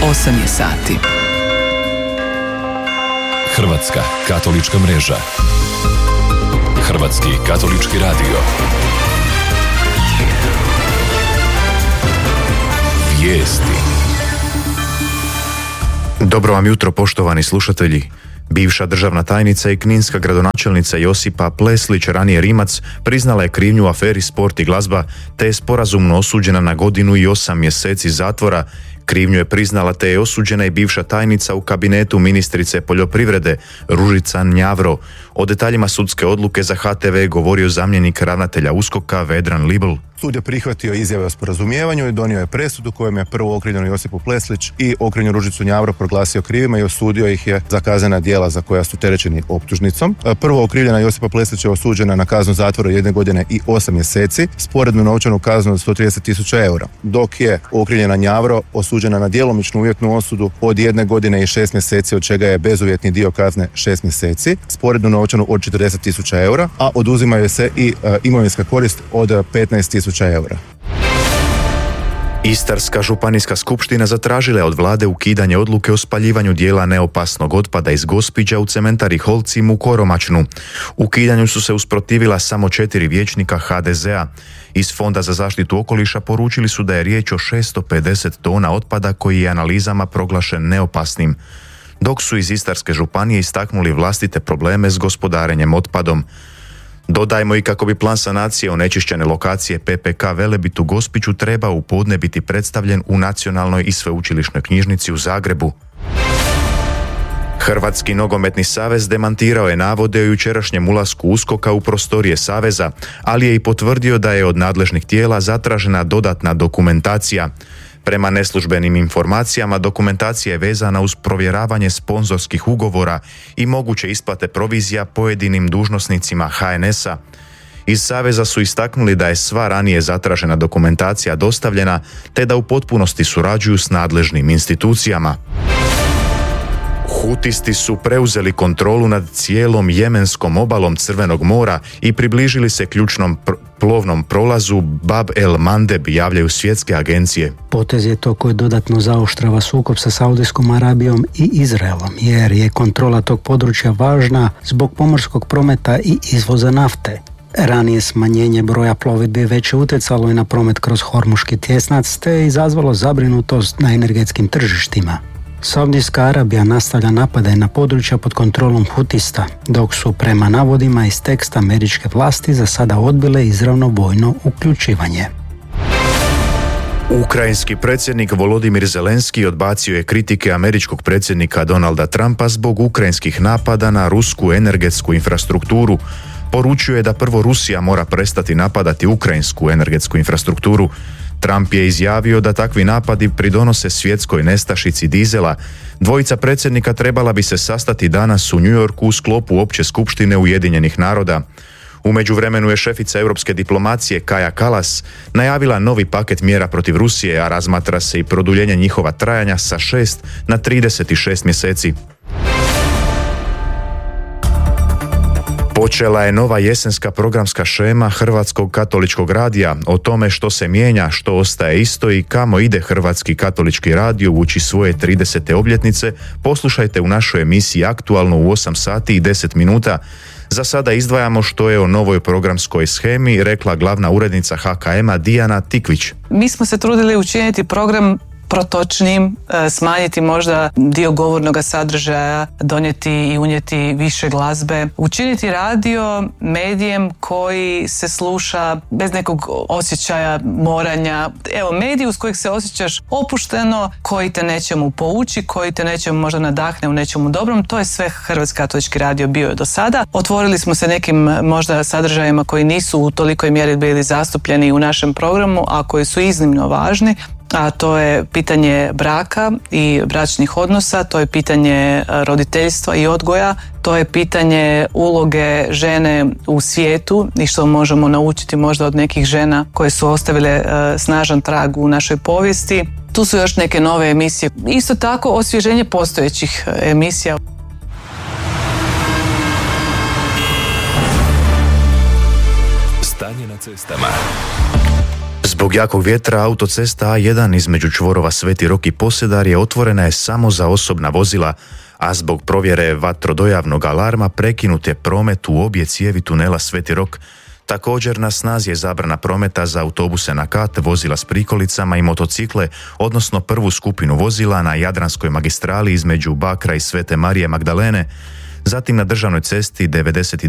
8 je sati. Hrvatska katolička mreža. Hrvatski katolički radio. Vijesti. Dobro vam jutro, poštovani slušatelji. Bivša državna tajnica i kninska gradonačelnica Josipa Pleslić, ranije Rimac, priznala je krivnju u aferi Sport i glazba, te je sporazumno osuđena na 1 godinu i 8 mjeseci zatvora. Krivnju je priznala te je osuđena i bivša tajnica u kabinetu ministrice poljoprivrede Ružica Njavro. O detaljima sudske odluke za HTV govorio zamjenik ravnatelja USKOK-a Vedran Libl. Sud je prihvatio izjave o sporazumijevanju i donio je presudu kojom je prvo okrivljenu Josipu Pleslić i okrivljenu Ružicu Njavro proglasio krivima i osudio ih je za kaznena djela za koja su terećeni optužnicom. Prvo okrivljena Josipa Pleslić je osuđena na kaznu zatvora 1 godine i 8 mjeseci, sporednu novčanu kaznu od 130.000 eura, dok je okrivljena Njavro osuđena na djelomičnu uvjetnu osudu od 1 godine i 6 mjeseci, od čega je bezuvjetni dio kazne 6 mjeseci, sporednu novčanu od 40.000 eura, a oduzimaju se i imovinska korist od 15.000 eura. Istarska županijska skupština zatražila je od vlade ukidanje odluke o spaljivanju dijela neopasnog otpada iz Gospića u cementari Holcim u Koromačnu. Ukidanju su se usprotivila samo 4 vijećnika HDZ-a. Iz Fonda za zaštitu okoliša poručili su da je riječ o 650 tona otpada koji je analizama proglašen neopasnim, dok su iz Istarske županije istaknuli vlastite probleme s gospodarenjem otpadom. Dodajmo i kako bi plan sanacije onečišćene lokacije PPK Velebit u Gospiću trebao u podne biti predstavljen u Nacionalnoj i sveučilišnoj knjižnici u Zagrebu. Hrvatski nogometni savez demantirao je navode o jučerašnjem ulasku USKOK-a u prostorije saveza, ali je i potvrdio da je od nadležnih tijela zatražena dodatna dokumentacija. Prema neslužbenim informacijama, dokumentacija je vezana uz provjeravanje sponzorskih ugovora i moguće isplate provizija pojedinim dužnosnicima HNS-a. Iz saveza su istaknuli da je sva ranije zatražena dokumentacija dostavljena, te da u potpunosti surađuju s nadležnim institucijama. Hutisti su preuzeli kontrolu nad cijelom jemenskom obalom Crvenog mora i približili se ključnom plovnom prolazu Bab el Mandeb, javljaju svjetske agencije. Potez je to koji dodatno zaoštrava sukob sa Saudijskom Arabijom i Izraelom, jer je kontrola tog područja važna zbog pomorskog prometa i izvoza nafte. Ranije smanjenje broja plovidbi već je utjecalo i na promet kroz Hormuški tjesnac, te je izazvalo zabrinutost na energetskim tržištima. Saudijska Arabija nastavlja napade na područja pod kontrolom Hutista, dok su prema navodima iz teksta američke vlasti za sada odbile izravno vojno uključivanje. Ukrajinski predsjednik Volodimir Zelenski odbacio je kritike američkog predsjednika Donalda Trumpa zbog ukrajinskih napada na rusku energetsku infrastrukturu. Poručio je da prvo Rusija mora prestati napadati ukrajinsku energetsku infrastrukturu. Trump je izjavio da takvi napadi pridonose svjetskoj nestašici dizela. Dvojica predsjednika trebala bi se sastati danas u New Yorku u sklopu opće skupštine Ujedinjenih naroda. U međuvremenu je šefica europske diplomacije Kaja Kallas najavila novi paket mjera protiv Rusije, a razmatra se i produljenje njihova trajanja sa 6 na 36 mjeseci. Počela je nova jesenska programska šema Hrvatskog katoličkog radija. O tome što se mijenja, što ostaje isto i kamo ide Hrvatski katolički radio uoči svoje 30. obljetnice, poslušajte u našoj emisiji Aktualno u 8 sati i 10 minuta. Za sada izdvajamo što je o novoj programskoj shemi rekla glavna urednica HKM-a Dijana Tikvić. Mi smo se trudili učiniti program protočnim, smanjiti možda dio govornog sadržaja, donijeti i unijeti više glazbe, učiniti radio medijem koji se sluša bez nekog osjećaja moranja. Evo, medij uz kojeg se osjećaš opušteno, koji te nečemu pouči, koji te nečemu možda nadahne u nečemu dobrom, to je sve Hrvatski katolički radio bio do sada. Otvorili smo se nekim možda sadržajima koji nisu u tolikoj mjeri bili zastupljeni u našem programu, a koji su iznimno važni. A to je pitanje braka i bračnih odnosa, to je pitanje roditeljstva i odgoja, to je pitanje uloge žene u svijetu i što možemo naučiti možda od nekih žena koje su ostavile snažan trag u našoj povijesti. Tu su još neke nove emisije. Isto tako osvježenje postojećih emisija. Stanje na cestama. Zbog jakog vjetra autocesta A1 između čvorova Sveti Rok i Posedarje je otvorena je samo za osobna vozila, a zbog provjere vatrodojavnog alarma prekinut je promet u obje cijevi tunela Sveti Rok. Također na snazi je zabrana prometa za autobuse na kat, vozila s prikolicama i motocikle, odnosno prvu skupinu vozila na Jadranskoj magistrali između Bakra i Svete Marije Magdalene, zatim na državnoj cesti 99